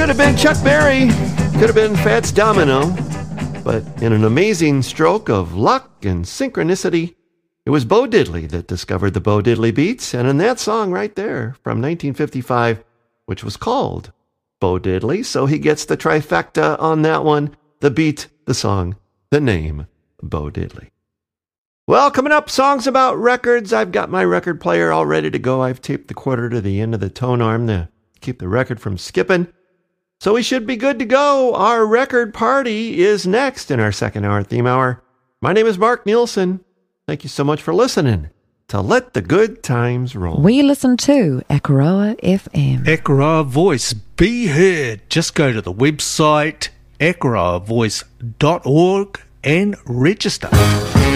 Could have been Chuck Berry, could have been Fats Domino, but in an amazing stroke of luck and synchronicity, it was Bo Diddley that discovered the Bo Diddley beats, and in that song right there from 1955, which was called Bo Diddley, so he gets the trifecta on that one, the beat, the song, the name, Bo Diddley. Well, coming up, songs about records. I've got my record player all ready to go. I've taped the quarter to the end of the tone arm to keep the record from skipping. So we should be good to go. Our record party is next in our second hour theme hour. My name is Mark Nielsen. Thank you so much for listening to Let the Good Times Roll. We listen to Akaroa FM. Akaroa Voice, be heard. Just go to the website akaroavoice.org and register.